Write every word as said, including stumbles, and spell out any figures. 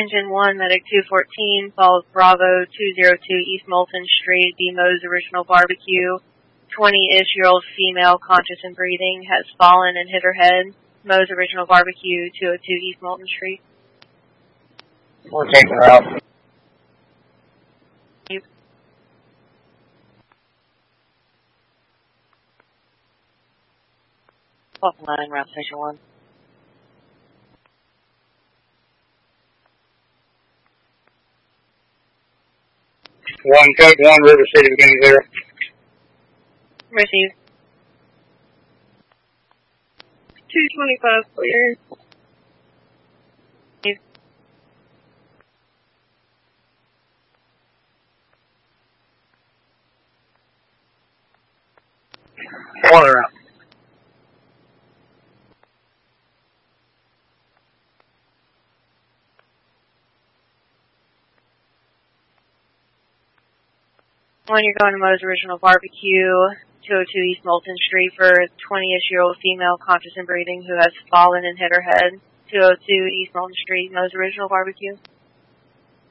Engine one, Medic two fourteen, falls Bravo two zero two East Moulton Street, B. Mo's Original Barbecue. twenty-ish-year-old female, conscious and breathing, has fallen and hit her head. Mo's Original Barbecue, two oh two East Moulton Street. We're taking her out. You. Welcome line, Route Station one. One, code one, River City, beginning zero. Receive. two twenty-five, clear. Receive. Water out. One, you're going to Mo's Original Barbecue, two oh two East Moulton Street, for a twenty-ish-year-old female, conscious and breathing, who has fallen and hit her head. two oh two East Moulton Street, Mo's Original Barbecue.